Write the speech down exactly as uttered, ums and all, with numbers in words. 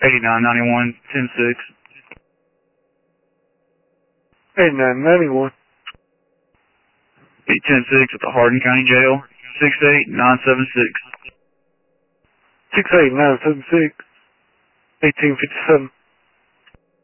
eighty-nine ninety-one, ten six. eighty-nine ninety-one. Be ten six at the Hardin County Jail, six eight nine seven six. six eight nine seven six. eighteen fifty-seven.